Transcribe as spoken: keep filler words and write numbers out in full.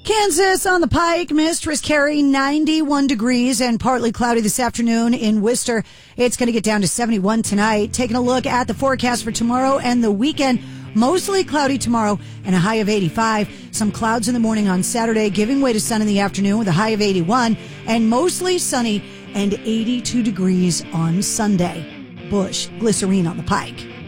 Kansas on the Pike, Mistress Carrie, ninety-one degrees and partly cloudy this afternoon in Worcester. It's going to get down to seventy-one tonight. Taking a look at the forecast for tomorrow and the weekend. Mostly cloudy tomorrow and a high of eighty-five. Some clouds in the morning on Saturday, giving way to sun in the afternoon with a high of eighty-one. And mostly sunny and eighty-two degrees on Sunday. Bush, Glycerine on the Pike.